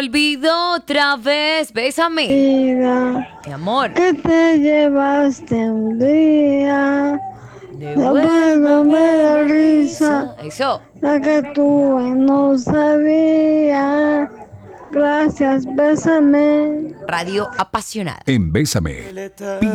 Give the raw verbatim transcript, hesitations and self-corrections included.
Olvido otra vez, bésame. Vida, Mi amor. que te llevaste un día. Devuélveme la risa. Eso. La que tuve no sabía. Gracias, bésame. Radio apasionada. En Bésame.